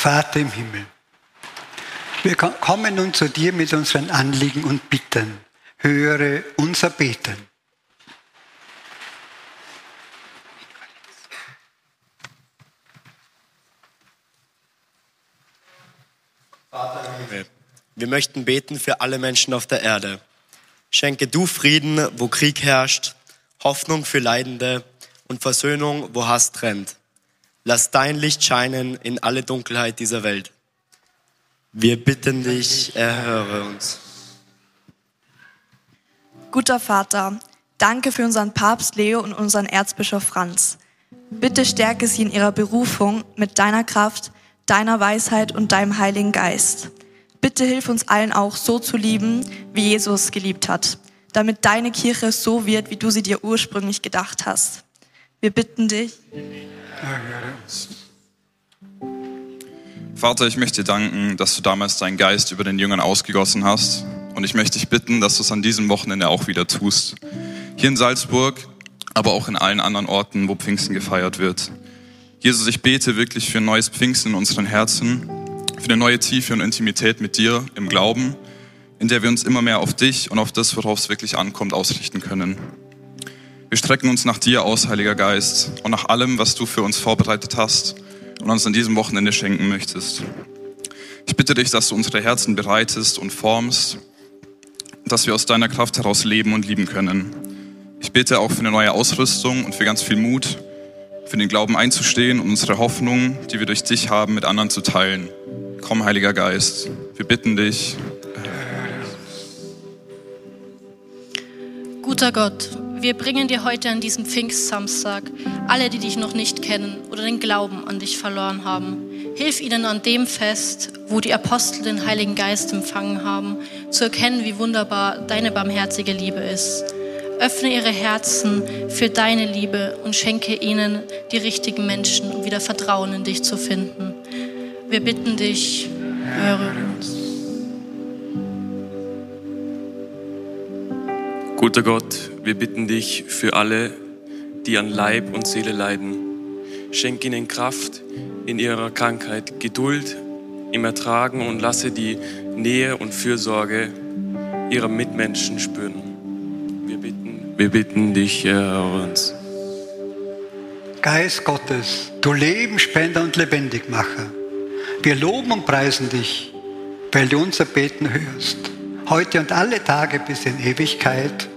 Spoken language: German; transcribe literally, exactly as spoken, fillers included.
Vater im Himmel, wir kommen nun zu dir mit unseren Anliegen und Bitten. Höre unser Beten. Wir möchten beten für alle Menschen auf der Erde. Schenke du Frieden, wo Krieg herrscht, Hoffnung für Leidende und Versöhnung, wo Hass trennt. Lass dein Licht scheinen in alle Dunkelheit dieser Welt. Wir bitten dich, erhöre uns. Guter Vater, danke für unseren Papst Leo und unseren Erzbischof Franz. Bitte stärke sie in ihrer Berufung mit deiner Kraft, deiner Weisheit und deinem Heiligen Geist. Bitte hilf uns allen auch so zu lieben, wie Jesus geliebt hat, damit deine Kirche so wird, wie du sie dir ursprünglich gedacht hast. Wir bitten dich. Vater, ich möchte dir danken, dass du damals deinen Geist über den Jüngern ausgegossen hast. Und ich möchte dich bitten, dass du es an diesem Wochenende auch wieder tust. Hier in Salzburg, aber auch in allen anderen Orten, wo Pfingsten gefeiert wird. Jesus, ich bete wirklich für ein neues Pfingsten in unseren Herzen, für eine neue Tiefe und Intimität mit dir im Glauben, in der wir uns immer mehr auf dich und auf das, worauf es wirklich ankommt, ausrichten können. Wir strecken uns nach dir aus, Heiliger Geist, und nach allem, was du für uns vorbereitet hast und uns an diesem Wochenende schenken möchtest. Ich bitte dich, dass du unsere Herzen bereitest und formst, dass wir aus deiner Kraft heraus leben und lieben können. Ich bitte auch für eine neue Ausrüstung und für ganz viel Mut, für den Glauben einzustehen und unsere Hoffnung, die wir durch dich haben, mit anderen zu teilen. Komm, Heiliger Geist, wir bitten dich. Guter Gott, wir bringen dir heute an diesem Pfingstsamstag alle, die dich noch nicht kennen oder den Glauben an dich verloren haben. Hilf ihnen an dem Fest, wo die Apostel den Heiligen Geist empfangen haben, zu erkennen, wie wunderbar deine barmherzige Liebe ist. Öffne ihre Herzen für deine Liebe und schenke ihnen die richtigen Menschen, um wieder Vertrauen in dich zu finden. Wir bitten dich, höre uns. Guter Gott, wir bitten dich für alle, die an Leib und Seele leiden. Schenk ihnen Kraft in ihrer Krankheit, Geduld im Ertragen und lasse die Nähe und Fürsorge ihrer Mitmenschen spüren. Wir bitten, wir bitten dich, erhöre uns. Geist Gottes, du Lebenspender und Lebendigmacher, wir loben und preisen dich, weil du unser Beten hörst, heute und alle Tage bis in Ewigkeit.